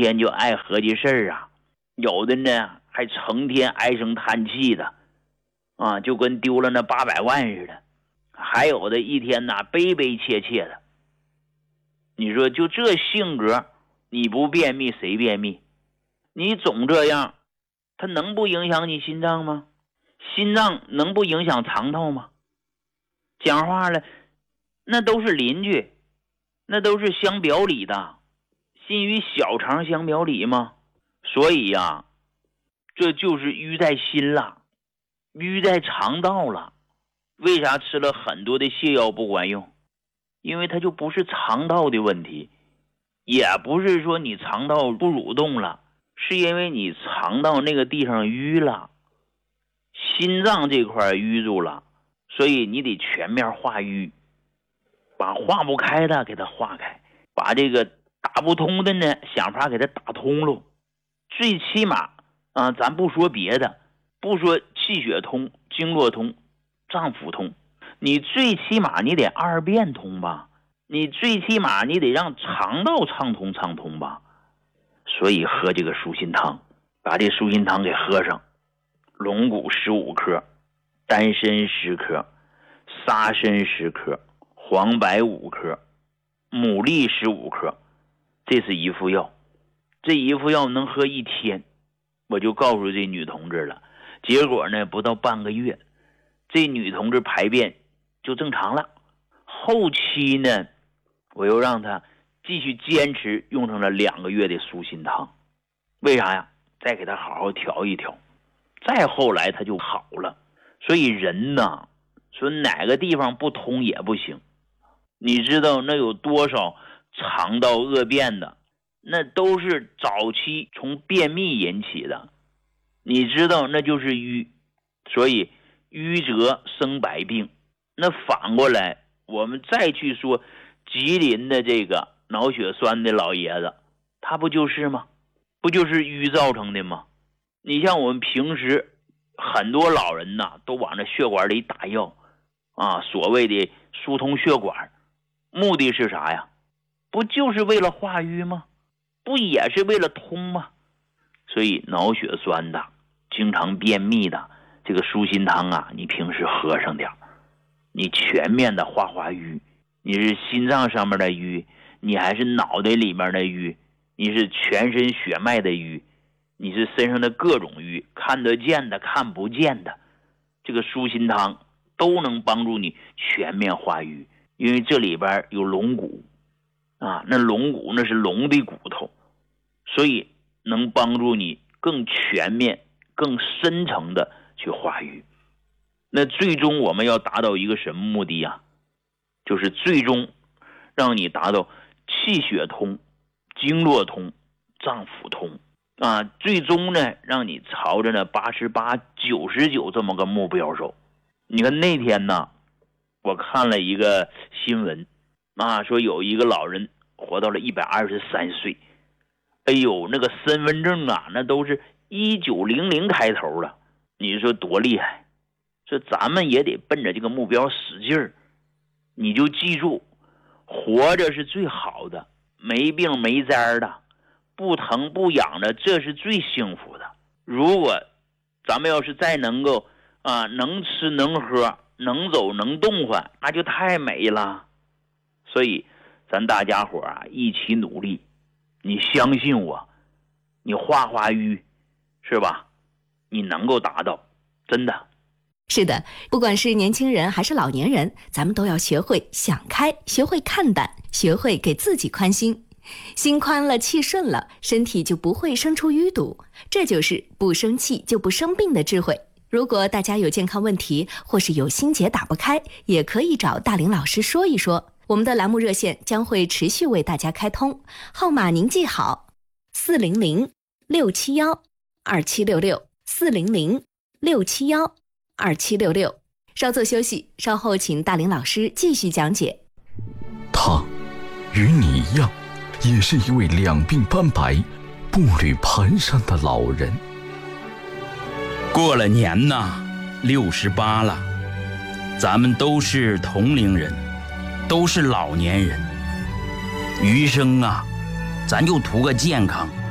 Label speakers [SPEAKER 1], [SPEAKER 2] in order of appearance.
[SPEAKER 1] 天就爱合计事儿啊，有的呢还成天唉声叹气的啊，就跟丢了那800万似的，还有的一天呐悲悲切切的。你说就这性格，你不便秘谁便秘？你总这样，它能不影响你心脏吗？心脏能不影响肠道吗？讲话了，那都是邻居，那都是相表里的，心与小肠相表里吗？所以呀，这就是淤在心了，淤在肠道了。为啥吃了很多的泻药不管用？因为它就不是肠道的问题，也不是说你肠道不蠕动了，是因为你肠道那个地方淤了，心脏这块淤住了，所以你得全面化瘀，把化不开的给它化开，把这个打不通的呢想法给它打通了。最起码啊，咱不说别的，不说气血通、经络通、脏腑通，你最起码你得二便通吧，你最起码你得让肠道畅通吧。所以喝这个舒心汤，把这舒心汤给喝上，龙骨15克，丹参10克，沙参10克，黄柏5克，牡蛎15克，这是一副药。这一副药能喝1天，我就告诉这女同志了。结果呢，不到半个月，这女同志排便就正常了。后期呢，我又让她继续坚持，用上了2个月的舒心汤。为啥呀？再给她好好调一调，再后来她就好了。所以人呢，说哪个地方不通也不行。你知道那有多少肠道恶变的，那都是早期从便秘引起的，你知道那就是瘀。所以瘀则生百病。那反过来我们再去说吉林的这个脑血栓的老爷子，他不就是吗？不就是瘀造成的吗？你像我们平时很多老人呐，都往这血管里打药啊，所谓的疏通血管，目的是啥呀？不就是为了化瘀吗？不也是为了通吗？所以脑血栓的、经常便秘的，这个舒心汤啊，你平时喝上点，你全面的化瘀。你是心脏上面的瘀，你还是脑袋里面的瘀，你是全身血脉的瘀，你是身上的各种瘀，看得见的看不见的，这个舒心汤都能帮助你全面化瘀。因为这里边有龙骨啊，那龙骨那是龙的骨头，所以能帮助你更全面更深层的去化瘀。那最终我们要达到一个什么目的啊？就是最终让你达到气血通、经络通、脏腑通啊，最终呢让你朝着那88、99这么个目标走。你看那天呢，我看了一个新闻啊，说有一个老人活到了123岁，哎呦，那个身份证啊，那都是1900开头了，你说多厉害？说咱们也得奔着这个目标使劲儿。你就记住，活着是最好的，没病没灾的，不疼不痒的，这是最幸福的。如果咱们要是再能够能吃能喝能走能动换，那就太美了。所以咱大家伙一起努力，你相信我，你化瘀是吧？你能够达到，真的。
[SPEAKER 2] 是的，不管是年轻人还是老年人，咱们都要学会想开，学会看淡，学会给自己宽心。心宽了，气顺了，身体就不会生出淤堵，这就是不生气就不生病的智慧。如果大家有健康问题，或是有心结打不开，也可以找大林老师说一说。我们的栏目热线将会持续为大家开通，号码您记好：400-671466，400-67142766。稍作休息，稍后请大林老师继续讲解。
[SPEAKER 3] 他与你一样，也是一位两鬓斑白、步履蹒跚的老人。
[SPEAKER 4] 过了年呐，68了，咱们都是同龄人，都是老年人，余生啊，咱就图个健康。